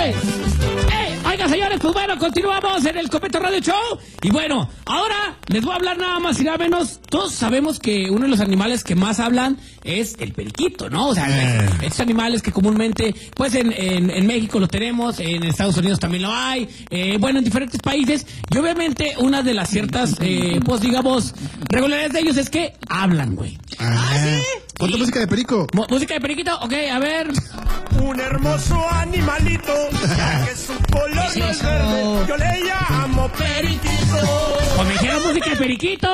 ¡Ey! Oiga, señores, pues bueno, continuamos en el Copeto Radio Show. Y bueno, ahora les voy a hablar nada más y nada menos. Todos sabemos que uno de los animales que más hablan es el periquito, ¿no? O sea, estos animales que comúnmente, pues en México lo tenemos, en Estados Unidos también lo hay, bueno, en diferentes países. Y obviamente una de las ciertas, pues digamos, regularidades de ellos es que hablan, güey. ¿Sí? ¿Cuánta música de perico? Música de periquito, ok, a ver. Un hermoso animalito, ya que su color no es verde, yo le llamo periquito. Pues me dijeron música de periquito.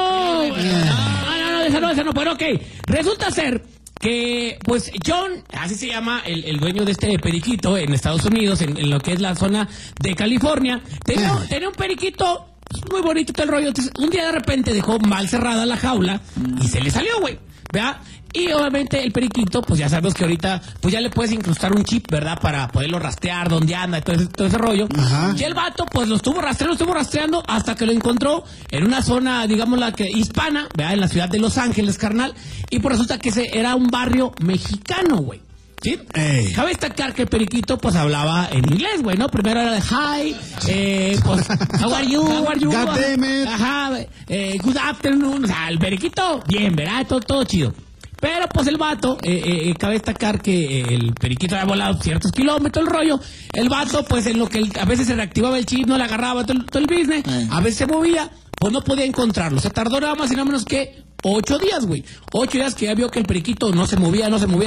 No, esa no, pero ok. Resulta ser que, pues, John, así se llama el dueño de este periquito en Estados Unidos, en lo que es la zona de California, tenía un periquito muy bonito todo el rollo. Entonces, un día de repente dejó mal cerrada la jaula y se le salió, güey, ¿verdad? Y obviamente el periquito, pues ya sabemos que ahorita, pues ya le puedes incrustar un chip, ¿verdad? Para poderlo rastrear, dónde anda y todo ese rollo. Ajá. Y el vato, pues lo estuvo rastreando hasta que lo encontró en una zona, digamos la que hispana, ¿verdad? En la ciudad de Los Ángeles, carnal. Y pues resulta que ese era un barrio mexicano, güey. ¿Sí? Cabe destacar que el periquito pues hablaba en inglés, güey, ¿no? Primero era de hi, pues how are you? God damn it. Ajá, good afternoon. O sea, el periquito, bien, ¿verdad? Todo chido. Pero pues el vato, cabe destacar que el periquito había volado ciertos kilómetros, el rollo. El vato, pues en lo que a veces se reactivaba el chip, no le agarraba todo el business, a veces se movía, pues no podía encontrarlo. Se tardó nada más y nada menos que 8 días, güey. 8 días que ya vio que el periquito no se movía,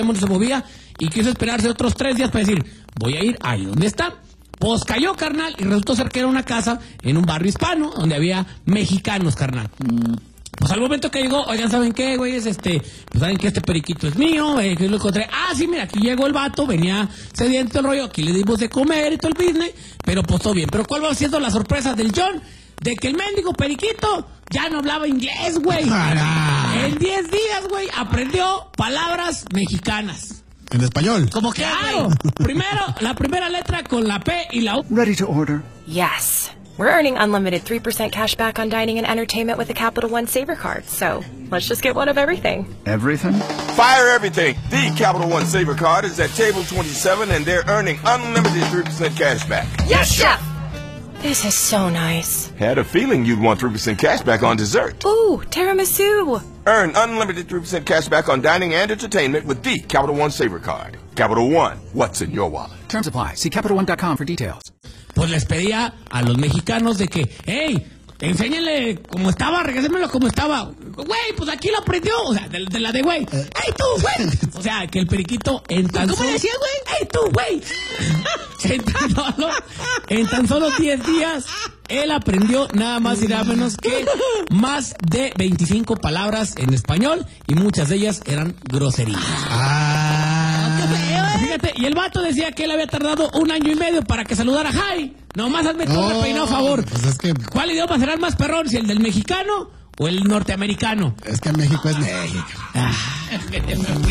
y quiso esperarse otros 3 días para decir, voy a ir ahí donde está. Pues cayó, carnal, y resultó ser que era una casa en un barrio hispano, donde había mexicanos, carnal. Pues al momento que llegó, oigan, ¿saben qué, güey? Pues saben que este periquito es mío, que lo encontré. Ah, sí, mira, aquí llegó el vato, venía sediento el rollo, aquí le dimos de comer y todo el business, pero pues todo bien. Pero ¿cuál va siendo la sorpresa del John? De que el mendigo periquito ya no hablaba inglés, güey. En 10 días, güey, aprendió palabras mexicanas. ¿En español? Como que, claro, primero, la primera letra con la P y la U. Ready to order. Yes. We're earning unlimited 3% cash back on dining and entertainment with the Capital One Saver Card. So, let's just get one of everything. Everything? Fire everything. The Capital One Saver Card is at table 27 and they're earning unlimited 3% cash back. Yes, Chef! This is so nice. Had a feeling you'd want 3% cash back on dessert. Ooh, tiramisu. Earn unlimited 3% cash back on dining and entertainment with the Capital One Saver Card. Capital One, what's in your wallet? Terms apply. See CapitalOne.com for details. Pues les pedía a los mexicanos de que, hey, enséñenle cómo estaba, regrésenmelo como estaba. Güey, pues aquí lo aprendió. O sea, de la de güey. ¡Hey, tú, güey! O sea, que el periquito en tan solo... ¿Cómo decía, güey? ¡Hey, tú, güey! En tan solo 10 días, él aprendió nada más y nada menos que más de 25 palabras en español y muchas de ellas eran groserías. Fíjate, y el vato decía que él había tardado 1 año y medio para que saludara a Jai. Nomás hazme todo el peinado a favor. Pues es que... ¿Cuál idioma será el más perrón? ¿Si el del mexicano o el norteamericano? Es que México es México.